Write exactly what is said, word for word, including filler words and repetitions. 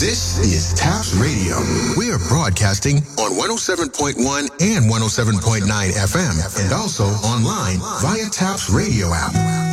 This is Taps Radio. We are broadcasting on one oh seven point one and one oh seven point nine F M and also online via Taps Radio app.